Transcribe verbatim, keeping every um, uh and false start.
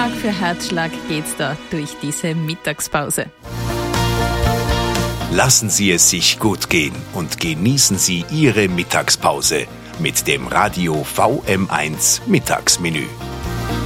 Herzschlag für Herzschlag geht's da durch diese Mittagspause. Lassen Sie es sich gut gehen und genießen Sie Ihre Mittagspause mit dem Radio V M eins Mittagsmenü.